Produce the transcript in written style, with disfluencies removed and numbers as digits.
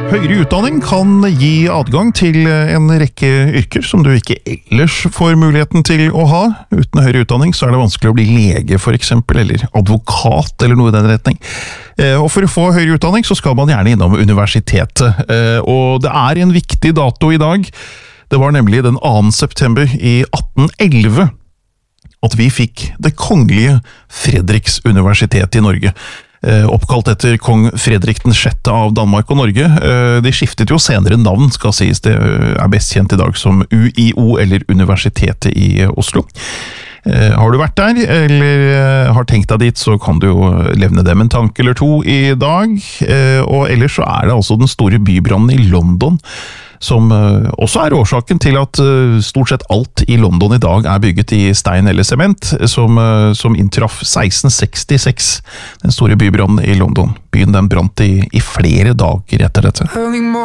Høyere utdanning kan gi adgang til en rekke yrker som du ikke ellers får muligheten til å ha. Uten høyere utdanning så er det vanskelig å bli lege for eksempel, eller advokat, eller noe i den retning. Og for å få høyere utdanning så skal man gjerne innom universitetet. Og det er en viktig dato i dag. Det var nemlig den 2. september i 1811 at vi fikk Det Kongelige Fredriks Universitet i Norge. Oppkalt etter kong Fredrik den 6. av Danmark og Norge. De skiftet jo senere navn, skal sies. Det er best kjent i dag som UiO, eller Universitetet i Oslo. Har du vært der, eller har tenkt deg dit, så kan du jo levne dem en tanke eller to i dag. Og ellers så er det altså den store bybrannen i London, som også er årsaken til at stort sett alt i London i dag er bygget i stein eller sement, som inntraff 1666, den store bybrannen i London. Byen den brant i flere dager etter dette.